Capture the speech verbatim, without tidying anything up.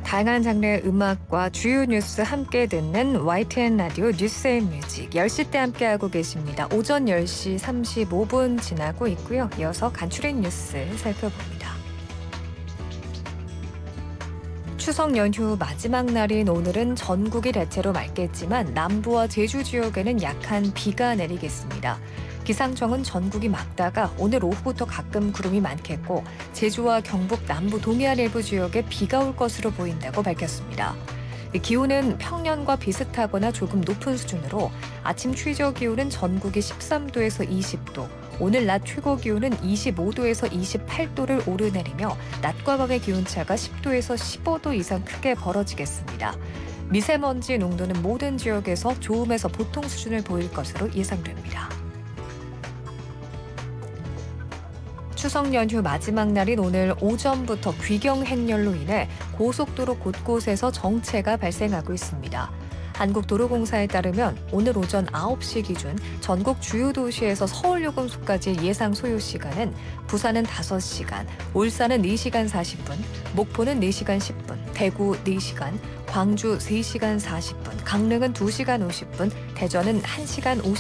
다양한 장르의 음악과 주요 뉴스 함께 듣는 와이티엔 라디오 뉴스앤뮤직 열 시 때 함께하고 계십니다. 오전 열 시 삼십오 분 지나고 있고요. 이어서 간추린 뉴스 살펴봅니다. 추석 연휴 마지막 날인 오늘은 전국이 대체로 맑겠지만 남부와 제주 지역에는 약한 비가 내리겠습니다. 기상청은 전국이 맑다가 오늘 오후부터 가끔 구름이 많겠고 제주와 경북 남부 동해안 일부 지역에 비가 올 것으로 보인다고 밝혔습니다. 기온은 평년과 비슷하거나 조금 높은 수준으로 아침 최저 기온은 전국이 십삼 도에서 이십 도, 오늘 낮 최고 기온은 이십오 도에서 이십팔 도를 오르내리며 낮과 밤의 기온차가 십 도에서 십오 도 이상 크게 벌어지겠습니다. 미세먼지 농도는 모든 지역에서 좋음에서 보통 수준을 보일 것으로 예상됩니다. 추석 연휴 마지막 날인 오늘 오전부터 귀경 행렬로 인해 고속도로 곳곳에서 정체가 발생하고 있습니다. 한국도로공사에 따르면 오늘 오전 아홉 시 기준 전국 주요 도시에서 서울요금소까지 예상 소요 시간은 부산은 다섯 시간, 울산은 네 시간 사십 분, 목포는 네 시간 십 분, 대구 네 시간, 광주 세 시간 사십 분, 강릉은 두 시간 오십 분, 대전은 한 시간 오십 분,